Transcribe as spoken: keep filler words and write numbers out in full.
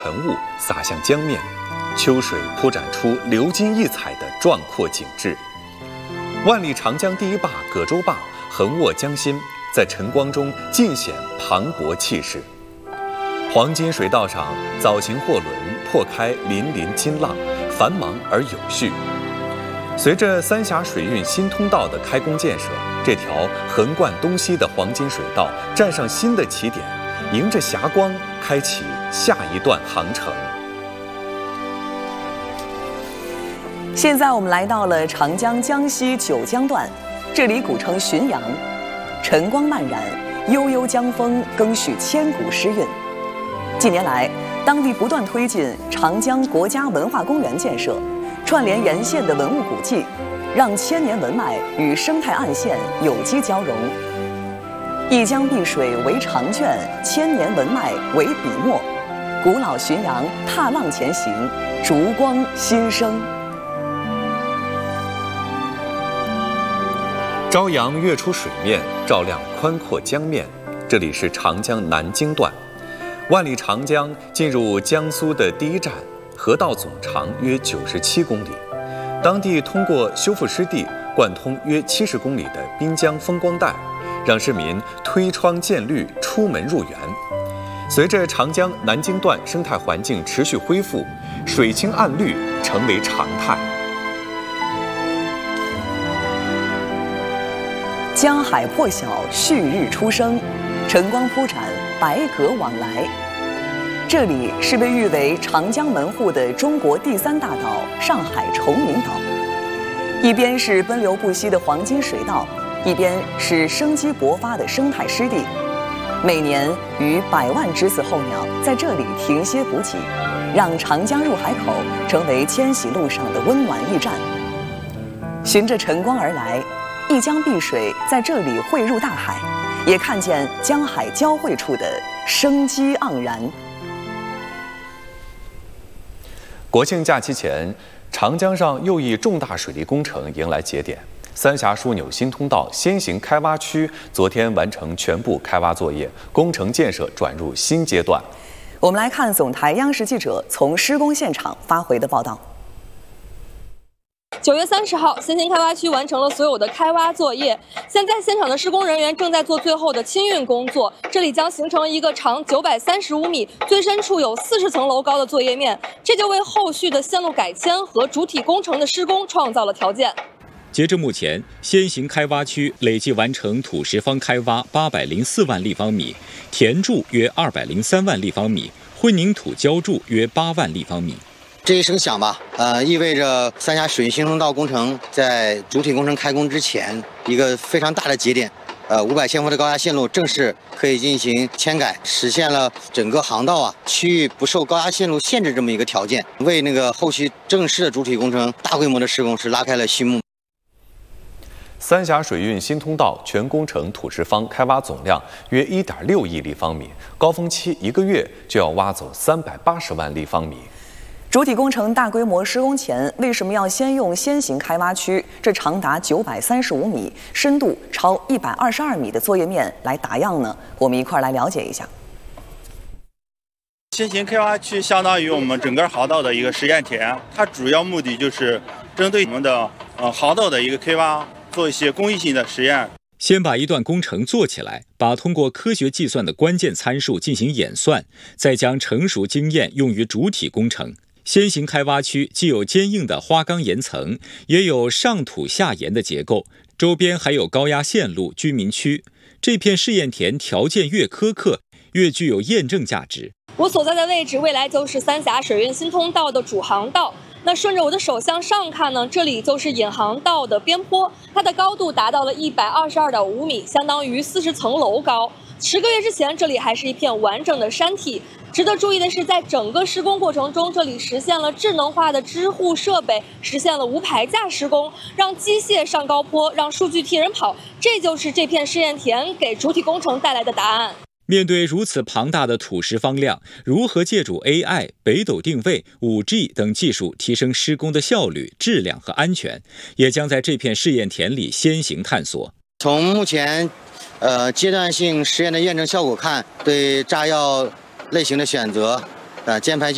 晨雾洒向江面，秋水铺展出流金溢彩的壮阔景致。万里长江第一坝葛洲坝横卧江心，在晨光中尽显磅礴气势。黄金水道上，藻形货轮破开粼粼金浪，繁忙而有序。随着三峡水运新通道的开工建设，这条横贯东西的黄金水道站上新的起点，迎着霞光，开启下一段航程。 现在我们来到了长江江西九江段，这里古称浔阳，晨光漫然，悠悠江风更续千古诗韵。近年来，当地不断推进长江国家文化公园建设，串联沿线的文物古迹，让千年文脉与生态岸线有机交融。一江碧水为长卷，千年文脉为笔墨。古老浔阳踏浪前行，烛光新生。 朝阳跃出水面，照亮宽阔江面。这里是长江南京段。万里长江进入江苏的第一站，河道总长约九十七公里。当地通过修复湿地，贯通约七十公里的滨江风光带，让市民推窗见绿，出门入园。随着长江南京段生态环境持续恢复，水清岸绿成为常态。 江海破晓，旭日初升，晨光铺展，白鸽往来。这里是被誉为长江门户的中国第三大岛——上海崇明岛。一边是奔流不息的黄金水道，一边是生机勃发的生态湿地。每年逾百万只子候鸟在这里停歇补给，让长江入海口成为迁徙路上的温暖驿站。循着晨光而来，一江碧水在这里汇入大海，也看见江海交汇处的生机盎然。 国庆假期前，长江上又一重大水利工程迎来节点。三峡枢纽新通道先行开挖区昨天完成全部开挖作业，工程建设转入新阶段。 我们来看总台央视记者从施工现场发回的报道。 九月三十号，先行开挖区完成了所有的开挖作业。现在现场的施工人员正在做最后的清运工作。这里将形成一个长九百三十五米、最深处有四十层楼高的作业面，这就为后续的线路改迁和主体工程的施工创造了条件。 截至目前，先行开挖区累计完成土石方开挖八百零四万立方米，填筑约二百零三万立方米，混凝土浇筑约八万立方米。 这一声响吧，呃，意味着三峡水运新通道工程在主体工程开工之前一个非常大的节点，呃，五百千伏的高压线路正式可以进行迁改，实现了整个航道啊区域不受高压线路限制这么一个条件，为那个后期正式的主体工程大规模的施工是拉开了序幕。 三峡水运新通道全工程土石方开挖总量约 一点六亿立方米，高峰期一个月就要挖走三百八十万立方米。 主体工程大规模施工前，为什么要先用先行开挖区这长达九百三十五米、深度超一百二十二米的作业面来打样呢？我们一块儿来了解一下。 先行开挖区相当于我们整个航道的一个实验田，它主要目的就是针对我们的呃航道的一个开挖做一些工艺性的实验。 先把一段工程做起来，把通过科学计算的关键参数进行演算，再将成熟经验用于主体工程。先行开挖区既有坚硬的花岗岩层，也有上土下岩的结构，周边还有高压线路、居民区。这片试验田条件越苛刻，越具有验证价值。 我所在的位置未来就是三峡水运新通道的主航道。那顺着我的手向上看呢，这里就是引航道的边坡，它的高度达到了一百二十二点五米，相当于四十层楼高。十个月之前，这里还是一片完整的山体。值得注意的是，在整个施工过程中，这里实现了智能化的支护设备，实现了无排架施工，让机械上高坡，让数据替人跑。这就是这片试验田给主体工程带来的答案。 面对如此庞大的土石方量，如何借助 A I、北斗定位、五 G 等技术提升施工的效率、质量和安全，也将在这片试验田里先行探索。 从目前，呃阶段性实验的验证效果看，对炸药类型的选择，呃，箭排